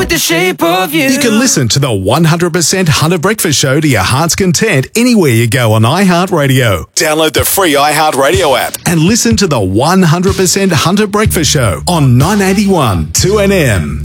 with the shape of you. You can listen to the 100% Hunter Breakfast Show to your heart's content anywhere you go on iHeartRadio. Download the free iHeartRadio app and listen to the 100% Hunter Breakfast Show on 981 2NM.